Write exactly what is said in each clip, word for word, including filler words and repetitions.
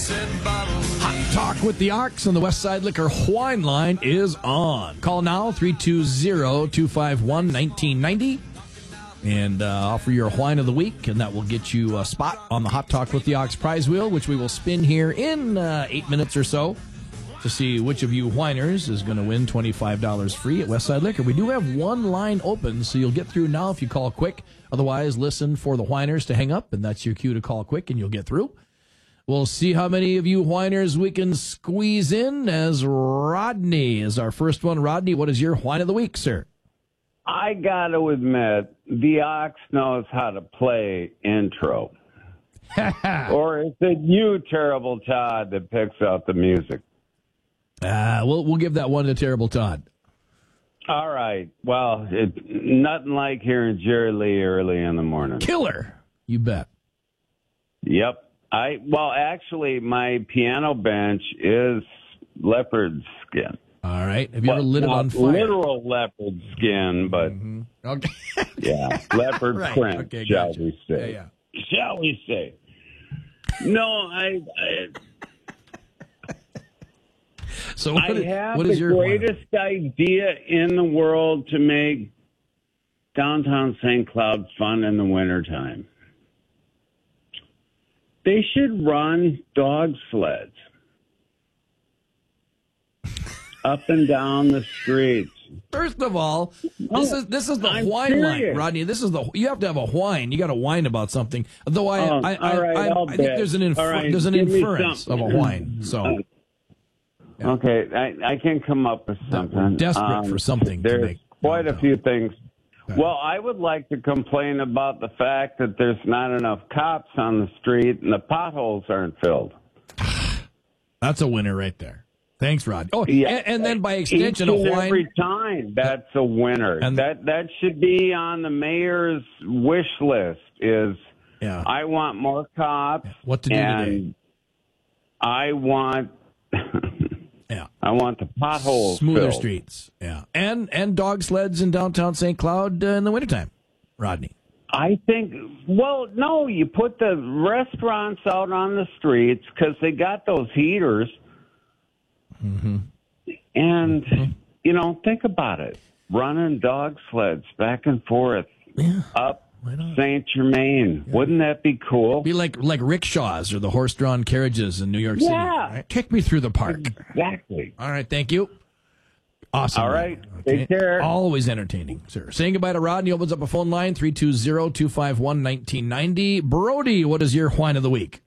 Hot Talk with the Ox on the Westside Liquor Wine Line is on. Call now, three two zero, two five one, one nine nine zero, and uh, offer your wine of the week, and that will get you a spot on the Hot Talk with the Ox prize wheel, which we will spin here in uh, eight minutes or so to see which of you whiners is going to win twenty-five dollars free at Westside Liquor. We do have one line open, so you'll get through now if you call quick. Otherwise, listen for the whiners to hang up, and that's your cue to call quick, and you'll get through. We'll see how many of you whiners we can squeeze in, as Rodney is our first one. Rodney, what is your whine of the week, sir? I got to admit, the Ox knows how to play intro. Or is it you, Terrible Todd, that picks out the music? Uh, we'll, we'll give that one to Terrible Todd. All right. Well, it's nothing like hearing Jerry Lee early in the morning. Killer. You bet. Yep. I Well, actually, my piano bench is leopard skin. All right. Have you well, ever lit it on fire? Literal leopard skin, but mm-hmm. Okay. yeah, leopard right. print, Okay, shall gotcha. we say. Yeah, yeah. Shall we say. No, I... I So what, I have what is the your greatest idea in the world to make downtown Saint Cloud fun in the wintertime. They should run dog sleds up and down the streets. First of all, this is this is the I'm whine serious. line, Rodney. This is the you have to have a whine. You got to whine about something. Though I Oh, I I, all right, I, I'll I think bet. there's an infer- All right, there's an give me inference of something. a whine. So yeah. Okay, I, I can come up with something. We're desperate Um, for something to There's make quite a downtown. few things. Okay. Well, I would like to complain about the fact that there's not enough cops on the street and the potholes aren't filled. That's a winner right there. Thanks, Rod. Oh, Yeah, and, and then by extension, each a and whine. every time, that's a winner. And- that that should be on the mayor's wish list. Is Yeah. I want more cops. What to do and today? I want Yeah. I want the potholes Smoother filled. streets. Yeah. And and dog sleds in downtown Saint Cloud uh, in the wintertime, Rodney. I think, well, no, you put the restaurants out on the streets because they got those heaters. Mm-hmm. And, Mm-hmm. you know, think about it. Running dog sleds back and forth Yeah. up Why not? Saint Germain. Wouldn't that be cool? Be like like rickshaws or the horse-drawn carriages in New York City. Yeah. Right? Take me through the park. Exactly. All right, thank you. Awesome. All right, take care. Always entertaining, sir. Saying goodbye to Rodney opens up a phone line, three two zero, two five one, one nine nine zero. Brody, what is your whine of the week?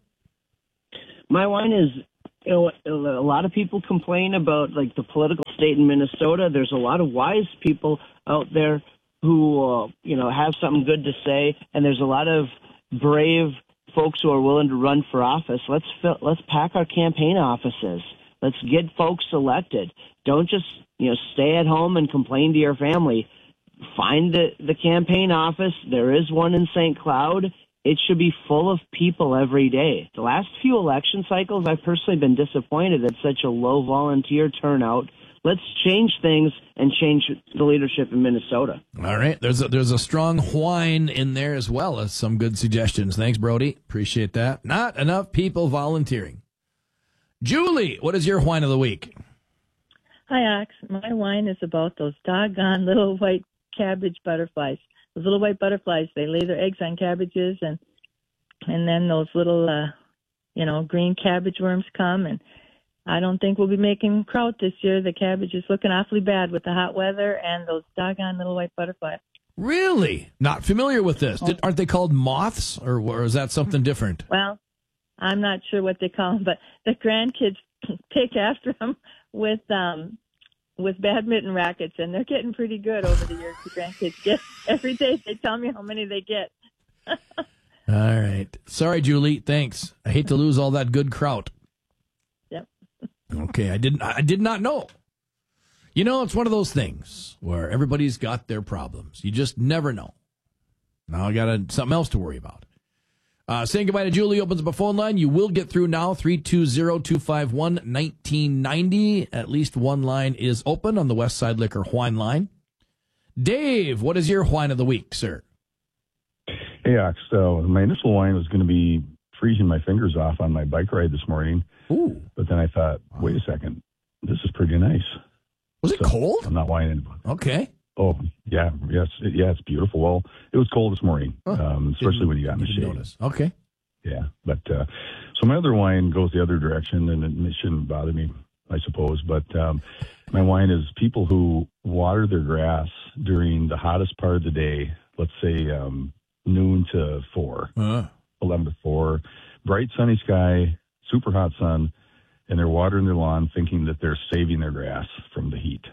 My whine is, you know, a lot of people complain about, like, the political state in Minnesota. There's a lot of wise people out there who, uh, you know, have something good to say, and there's a lot of brave folks who are willing to run for office. Let's fill, let's pack our campaign offices. Let's get folks elected. Don't just, you know, stay at home and complain to your family. Find the, the campaign office. There is one in Saint Cloud. It should be full of people every day. The last few election cycles, I've personally been disappointed at such a low volunteer turnout. Let's change things and change the leadership in Minnesota. All right. There's a, there's a strong whine in there as well as some good suggestions. Thanks, Brody. Appreciate that. Not enough people volunteering. Julie, what is your whine of the week? Hi, Ox. My whine is about those doggone little white cabbage butterflies. Those little white butterflies, they lay their eggs on cabbages, and and then those little, uh, you know, green cabbage worms come, and I don't think we'll be making kraut this year. The cabbage is looking awfully bad with the hot weather and those doggone little white butterflies. Really? Not familiar with this. Did, aren't they called moths, or, or is that something different? Well, I'm not sure what they call them, but the grandkids take after them with um with badminton rackets, and they're getting pretty good over the years. The grandkids get every day. They tell me how many they get. All right. Sorry, Julie. Thanks. I hate to lose all that good kraut. Yep. Okay, I didn't. I did not know. You know, it's one of those things where everybody's got their problems. You just never know. Now I got a, something else to worry about. Uh, saying goodbye to Julie opens up a phone line. You will get through now, three two zero, two five one, one nine nine zero. At least one line is open on the Westside Liquor Whine line. Dave, what is your whine of the week, sir? Hey, Ox. So my initial whine was going to be freezing my fingers off on my bike ride this morning. Ooh. But then I thought, wait a second, this is pretty nice. Was it So cold? I'm not whining. Okay. Oh, yeah, yes, it, yeah, it's beautiful. Well, it was cold this morning, Huh. um, especially Didn't- when you got in the didn't shade. notice. Okay. Yeah, but uh, so my other wine goes the other direction, and it, it shouldn't bother me, I suppose. But um, my wine is people who water their grass during the hottest part of the day, let's say um, noon to four, Uh, eleven to four, bright sunny sky, super hot sun, and they're watering their lawn thinking that they're saving their grass from the heat.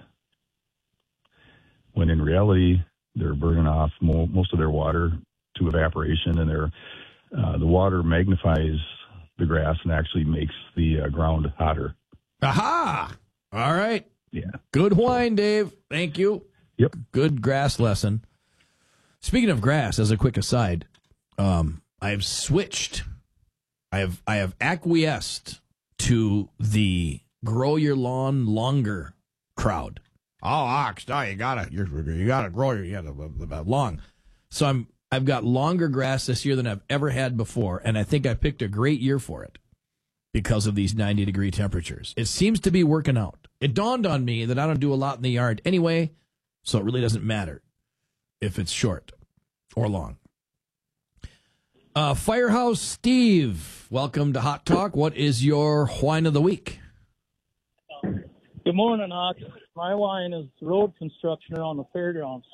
When in reality, they're burning off mo- most of their water to evaporation, and they're, uh, the water magnifies the grass and actually makes the uh, ground hotter. aha! All right. Yeah. Good wine, Dave. Thank you. Yep. Good grass lesson. Speaking of grass, as a quick aside, um, I have switched. I have I have acquiesced to the grow your lawn longer crowd. Oh, ox, no, you gotta you're, you gotta grow your you gotta long. So I'm I've got longer grass this year than I've ever had before, and I think I picked a great year for it because of these ninety degree temperatures. It seems to be working out. It dawned on me that I don't do a lot in the yard anyway, so it really doesn't matter if it's short or long. Uh, Firehouse Steve, welcome to Hot Talk. What is your wine of the week? Good morning, Ox. My wine is road construction around the fairgrounds.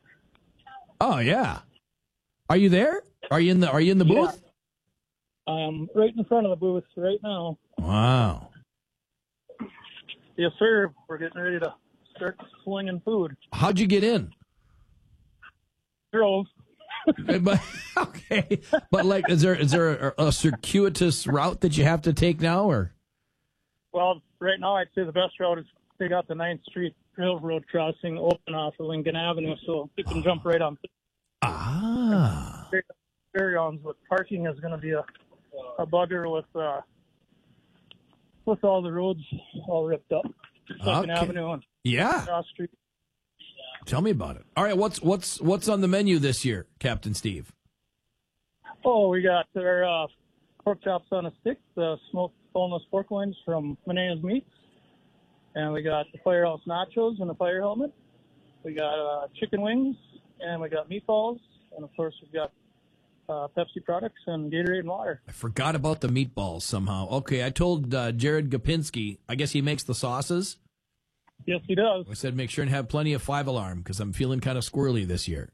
Oh yeah, are you there? Are you in the Are you in the booth? I'm right in front of the booth right now. Wow. Yes, sir. We're getting ready to start slinging food. How'd you get in? Drove. but, okay, but like, is there is there a, a circuitous route that you have to take now, or? Well, right now I'd say the best route is they got the ninth Street Railroad crossing open off of Lincoln Avenue, so you can jump right on. Ah. Fairgrounds, but parking is going to be a, a bugger with uh, with all the roads all ripped up. Second Okay. Avenue and Yeah. Cross Street. Tell me about it. All right, what's what's what's on the menu this year, Captain Steve? Oh, we got our uh, pork chops on a stick, the smoked boneless pork loins from Menea's Meats, and we got the Firehouse nachos and the fire helmet. We got uh, chicken wings, and we got meatballs, and of course we've got uh, Pepsi products and Gatorade and water. I forgot about the meatballs somehow. Okay, I told uh, Jared Gopinski, I guess he makes the sauces. Yes, he does. I said make sure and have plenty of Five Alarm because I'm feeling kind of squirrely this year.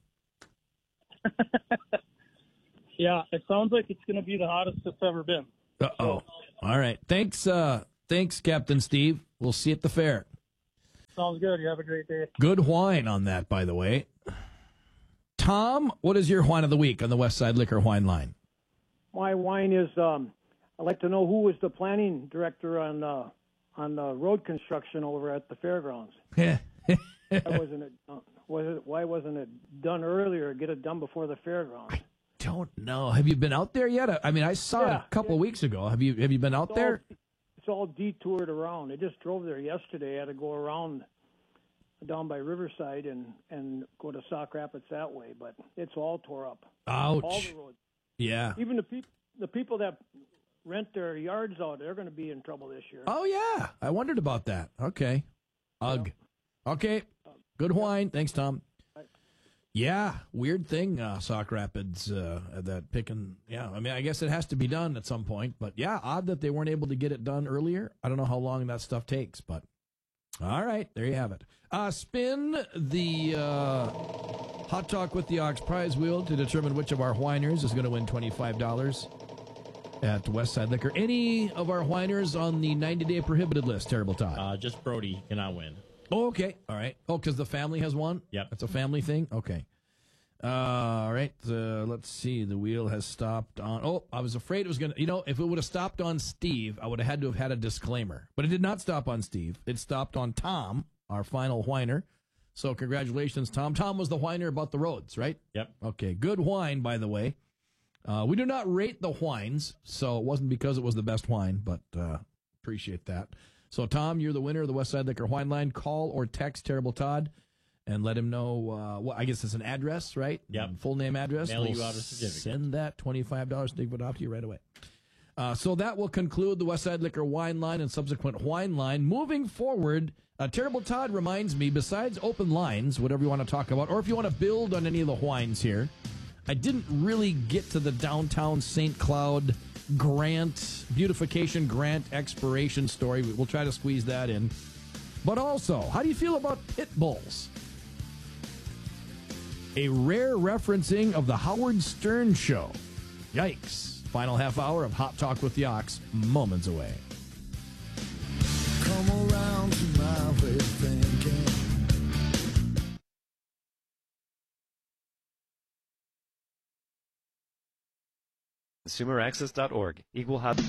Yeah, it sounds like it's going to be the hottest it's ever been. Uh-oh. All right. Thanks, uh, thanks, Captain Steve. We'll see you at the fair. Sounds good. You have a great day. Good wine on that, by the way. Tom, what is your wine of the week on the West Side Liquor Wine Line? My wine is, um, I'd like to know who was the planning director on uh, on uh, road construction over at the fairgrounds. why wasn't it? Uh, was it? Why wasn't it done earlier? Get it done before the fairgrounds. I don't know. Have you been out there yet? I mean, I saw Yeah, it a couple yeah. weeks ago. Have you Have you been out It's there? all, it's all detoured around. I just drove there yesterday. I had to go around down by Riverside and and go to Sauk Rapids that way, but it's all tore up. All Ouch. the roads. Yeah. Even the people the people that rent their yards out, they're going to be in trouble this year. Oh, yeah. I wondered about that. Okay. Ugh. Okay. Good wine. Thanks, Tom. Yeah, weird thing, uh, Sauk Rapids, uh, that picking. Yeah, I mean, I guess it has to be done at some point. But, yeah, odd that they weren't able to get it done earlier. I don't know how long that stuff takes, but all right, there you have it. Uh, spin the uh, Hot Talk with the Ox prize wheel to determine which of our whiners is going to win twenty-five dollars at Westside Liquor. Any of our whiners on the ninety-day prohibited list, Terrible Todd? Uh, just Brody cannot win. Oh, okay. All right. Oh, because the family has one? Yep. That's a family thing? Okay. Uh, all right. Uh, let's see. The wheel has stopped on. Oh, I was afraid it was going to. You know, if it would have stopped on Steve, I would have had to have had a disclaimer. But it did not stop on Steve. It stopped on Tom, our final whiner. So congratulations, Tom. Tom was the whiner about the roads, right? Yep. Okay. Good wine, by the way. Uh, we do not rate the wines, so it wasn't because it was the best wine, but uh, appreciate that. So, Tom, you're the winner of the Westside Liquor Wine Line. Call or text Terrible Todd and let him know, uh, well, I guess it's an address, right? Yep. Full name, address. Mail we'll you out a certificate. Send that twenty-five dollars certificate off to you right away. Uh, so that will conclude the Westside Liquor wine line and subsequent wine line. Moving forward, uh, Terrible Todd reminds me, besides open lines, whatever you want to talk about, or if you want to build on any of the wines here, I didn't really get to the downtown Saint Cloud grant, beautification grant expiration story. We'll try to squeeze that in. But also, how do you feel about pit bulls? A rare referencing of the Howard Stern Show. Yikes. Final half hour of Hot Talk with the Ox, moments away. Come around to my way of thinking. consumer access dot org. Equal housing.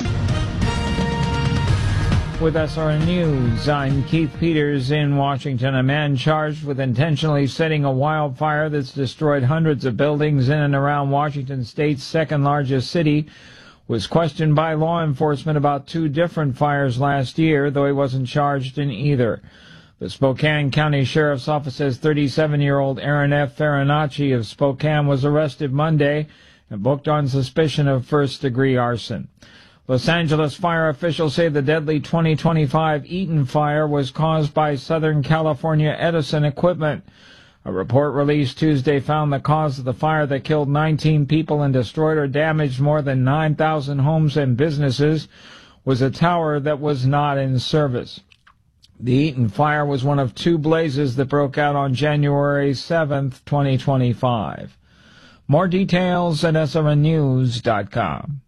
With S R N News, I'm Keith Peters in Washington. A man charged with intentionally setting a wildfire that's destroyed hundreds of buildings in and around Washington State's second largest city was questioned by law enforcement about two different fires last year, though he wasn't charged in either. The Spokane County Sheriff's Office says thirty-seven-year-old Aaron F. Farinacci of Spokane was arrested Monday and booked on suspicion of first-degree arson. Los Angeles fire officials say the deadly twenty twenty-five Eaton fire was caused by Southern California Edison equipment. A report released Tuesday found the cause of the fire that killed nineteen people and destroyed or damaged more than nine thousand homes and businesses was a tower that was not in service. The Eaton fire was one of two blazes that broke out on January seventh, twenty twenty-five. More details at S R N news dot com.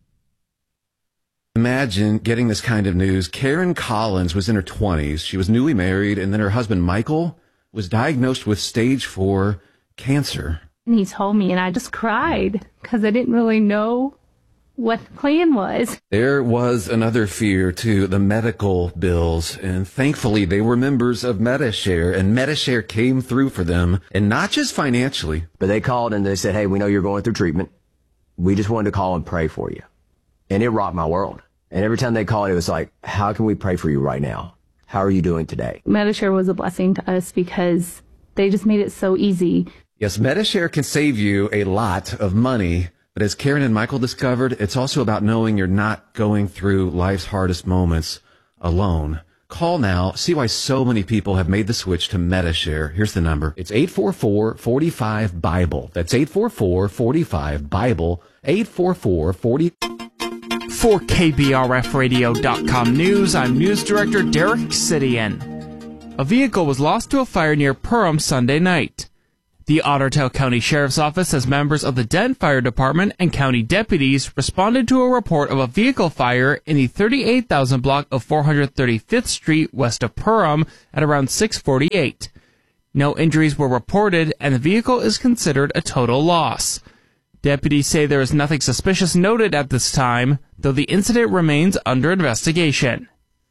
Imagine getting this kind of news. Karen Collins was in her twenties. She was newly married, and then her husband, Michael, was diagnosed with stage four cancer. And he told me, and I just cried because I didn't really know what the plan was. There was another fear, too, the medical bills, and thankfully they were members of MediShare, and MediShare came through for them, and not just financially. But they called and they said, hey, we know you're going through treatment. We just wanted to call and pray for you. And it rocked my world. And every time they called, it was like, how can we pray for you right now? How are you doing today? MediShare was a blessing to us because they just made it so easy. Yes, MediShare can save you a lot of money. But as Karen and Michael discovered, it's also about knowing you're not going through life's hardest moments alone. Call now. See why so many people have made the switch to MediShare. Here's the number. It's eight four four, four five, BIBLE. That's eight four four, four five, BIBLE. eight four four, four five. For K B R F radio dot com News, I'm News Director Derek Sidian. A vehicle was lost to a fire near Perham Sunday night. The Ottertail County Sheriff's Office says members of the Dent Fire Department and county deputies responded to a report of a vehicle fire in the thirty-eight thousand block of four hundred thirty-fifth Street west of Perham at around six forty-eight. No injuries were reported, and the vehicle is considered a total loss. Deputies say there is nothing suspicious noted at this time, though the incident remains under investigation.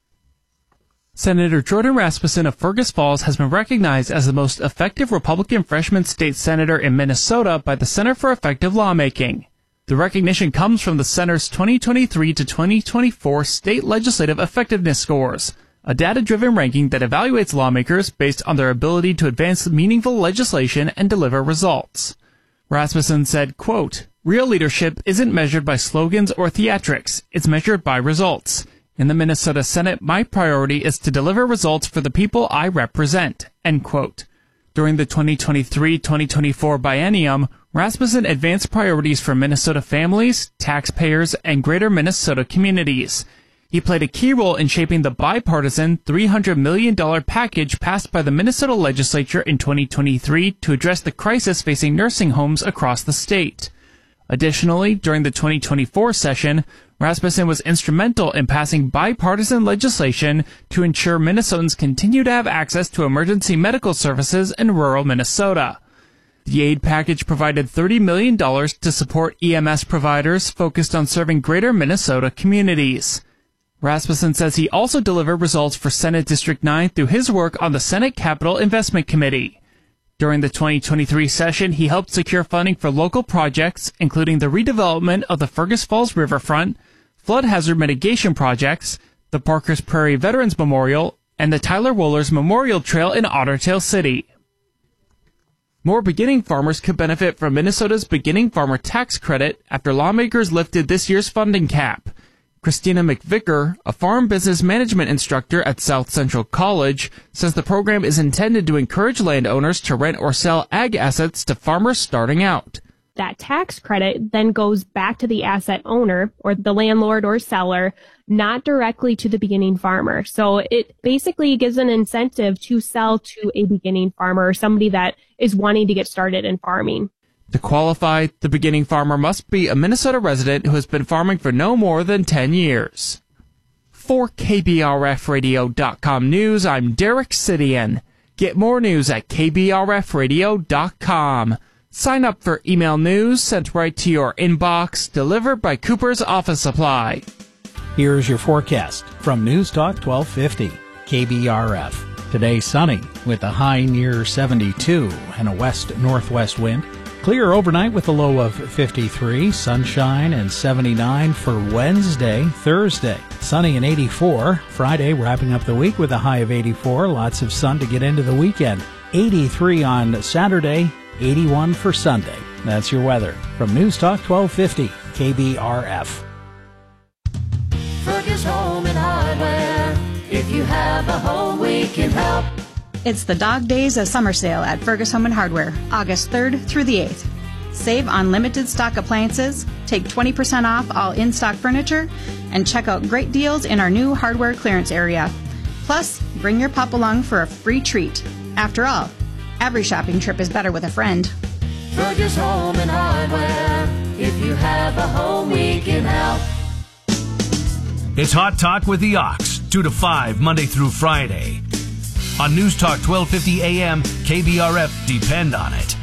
Senator Jordan Rasmussen of Fergus Falls has been recognized as the most effective Republican freshman state senator in Minnesota by the Center for Effective Lawmaking. The recognition comes from the center's twenty twenty-three to twenty twenty-four state legislative effectiveness scores, a data-driven ranking that evaluates lawmakers based on their ability to advance meaningful legislation and deliver results. Rasmussen said, quote, "Real leadership isn't measured by slogans or theatrics. It's measured by results. In the Minnesota Senate, my priority is to deliver results for the people I represent," end quote. During the twenty twenty-three twenty twenty-four biennium, Rasmussen advanced priorities for Minnesota families, taxpayers, and greater Minnesota communities. He played a key role in shaping the bipartisan three hundred million dollars package passed by the Minnesota legislature in twenty twenty-three to address the crisis facing nursing homes across the state. Additionally, during the twenty twenty-four session, Rasmussen was instrumental in passing bipartisan legislation to ensure Minnesotans continue to have access to emergency medical services in rural Minnesota. The aid package provided thirty million dollars to support E M S providers focused on serving greater Minnesota communities. Rasmussen says he also delivered results for Senate District nine through his work on the Senate Capital Investment Committee. During the twenty twenty-three session, he helped secure funding for local projects, including the redevelopment of the Fergus Falls Riverfront, flood hazard mitigation projects, the Parkers Prairie Veterans Memorial, and the Tyler Wohlers Memorial Trail in Ottertail City. More beginning farmers could benefit from Minnesota's beginning farmer tax credit after lawmakers lifted this year's funding cap. Christina McVicker, a farm business management instructor at South Central College, says the program is intended to encourage landowners to rent or sell ag assets to farmers starting out. That tax credit then goes back to the asset owner or the landlord or seller, not directly to the beginning farmer. So it basically gives an incentive to sell to a beginning farmer or somebody that is wanting to get started in farming. To qualify, the beginning farmer must be a Minnesota resident who has been farming for no more than ten years. For K B R F radio dot com News, I'm Derek Sidian. Get more news at K B R F radio dot com. Sign up for email news sent right to your inbox, delivered by Cooper's Office Supply. Here's your forecast from News Talk twelve fifty, K B R F. Today sunny with a high near seventy-two and a west-northwest wind. Clear overnight with a low of fifty-three, sunshine and seventy-nine for Wednesday. Thursday, sunny and eighty-four. Friday, wrapping up the week with a high of eighty-four. Lots of sun to get into the weekend. eighty-three on Saturday, eighty-one for Sunday. That's your weather from News Talk twelve fifty, K B R F. Fergus Home and Hardware. If you have a home, we can help. It's the Dog Days of Summer Sale at Fergus Home and Hardware, August third through the eighth. Save on limited stock appliances, take twenty percent off all in-stock furniture, and check out great deals in our new hardware clearance area. Plus, bring your pup along for a free treat. After all, every shopping trip is better with a friend. Fergus Home and Hardware. If you have a home, we can help. It's Hot Talk with the Ox, two to five, Monday through Friday. On News Talk twelve fifty A M, K B R F, depend on it.